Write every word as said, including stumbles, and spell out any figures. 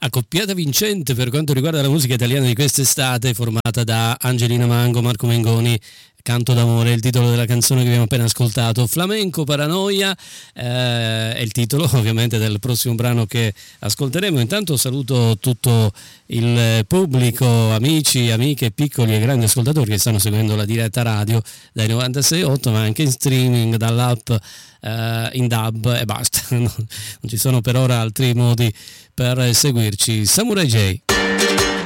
accoppiata vincente per quanto riguarda la musica italiana di quest'estate, formata da Angelina Mango, Marco Mengoni. Canto d'amore è il titolo della canzone che abbiamo appena ascoltato. Flamenco Paranoia eh, è il titolo ovviamente del prossimo brano che ascolteremo. Intanto saluto tutto il pubblico, amici, amiche, piccoli e grandi ascoltatori che stanno seguendo la diretta radio dai novantasei virgola otto, ma anche in streaming dall'app eh, in dub e basta. Non, non ci sono per ora altri modi per seguirci. Samurai J.